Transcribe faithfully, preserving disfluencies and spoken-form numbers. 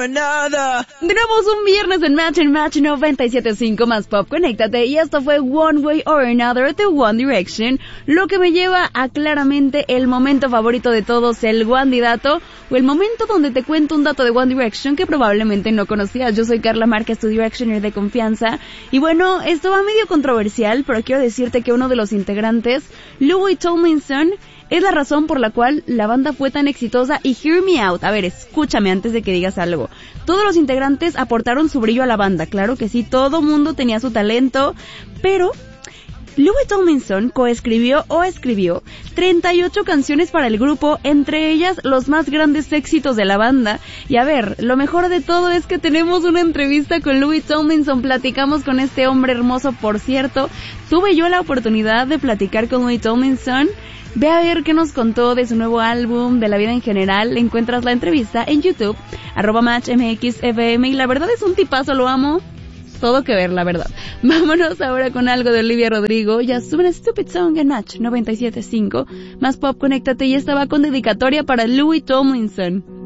another. Tenemos un viernes en Match en Match noventa y siete punto cinco más Pop, conéctate. Y esto fue One Way or Another de One Direction, lo que me lleva a claramente el momento favorito de todos, el One Dato, o el momento donde te cuento un dato de One Direction que probablemente no conocías. Yo soy Carla Márquez, tu Directioner de confianza, y bueno, esto va medio controversial, pero quiero decirte que uno de los integrantes, Louis Tomlinson, es la razón por la cual la banda fue tan exitosa. Y hear me out, a ver, escúchame antes de que digas algo. Todos los integrantes aportaron su brillo a la banda, claro que sí, todo mundo tenía su talento, pero Louis Tomlinson coescribió o escribió treinta y ocho canciones para el grupo, entre ellas los más grandes éxitos de la banda. Y a ver, lo mejor de todo es que tenemos una entrevista con Louis Tomlinson, platicamos con este hombre hermoso, por cierto. Tuve yo la oportunidad de platicar con Louis Tomlinson. Ve a ver qué nos contó de su nuevo álbum, de la vida en general. Encuentras la entrevista en YouTube, arroba MatchMXFM, y la verdad es un tipazo, lo amo. Todo que ver, la verdad. Vámonos ahora con algo de Olivia Rodrigo. Ya sube una Stupid Song en Match noventa y siete punto cinco. Más Pop, conéctate, y esta va con dedicatoria para Louis Tomlinson.